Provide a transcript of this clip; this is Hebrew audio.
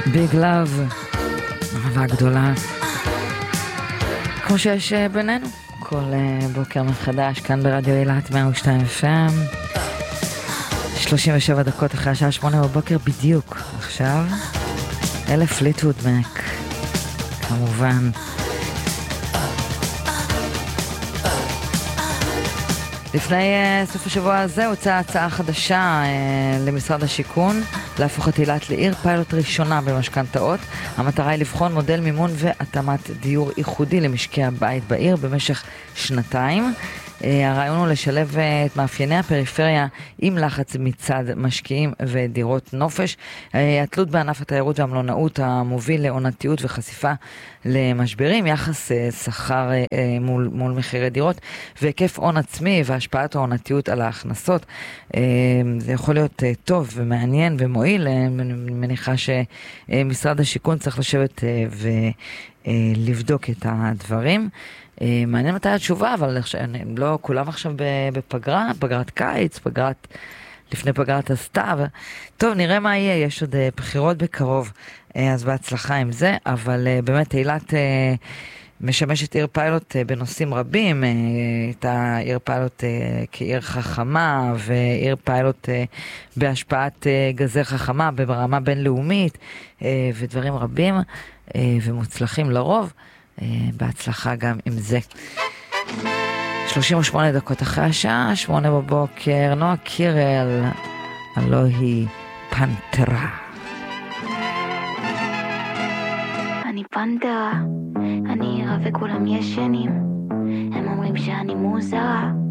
ביג לאב, אהבה גדולה, כמו שיש בינינו כל בוקר מחדש, כאן ברדיו אילת 102 FM. 37 דקות אחרי השעה 8 בבוקר בדיוק. עכשיו אלה פליטווד מק, כמובן. לפני סוף השבוע הזה הוצאה הצעה חדשה למשרד השיכון להפוך את אילת לעיר פיילוט ראשונה במשכנתאות. המטרה היא לבחון מודל מימון והתאמת דיור ייחודי למשקי הבית בעיר במשך 2 הרעיון הוא לשלב את מאפייני הפריפריה עם לחץ מצד משקיעים ודירות נופש. התלות בענף התיירות והמלונאות המוביל לעונתיות וחשיפה למשברים, יחס שכר מול מחירי דירות והיקף הון עצמי והשפעת העונתיות על ההכנסות. זה יכול להיות טוב ומעניין ומועיל. אני מניחה שמשרד השיכון צריך לשבת ולבדוק את הדברים. מעניין מתי התשובה, אבל לא כולם עכשיו בפגרה, פגרת קיץ, לפני פגרת הסתיו. טוב, נראה מה יהיה, יש עוד בחירות בקרוב, אז בהצלחה עם זה, אבל באמת אילת משמשת עיר פיילוט בנושאים רבים. הייתה עיר פיילוט כעיר חכמה, ועיר פיילוט בהשפעת גזי חכמה ברמה בינלאומית, ודברים רבים ומוצלחים לרוב. בהצלחה גם עם זה. 38 דקות אחרי השעה 8 בבוקר, נועה קירל, הלא היא פנתרה. אני פנתרה, אני עירה וכולם ישנים, הם אומרים שאני מוזרה,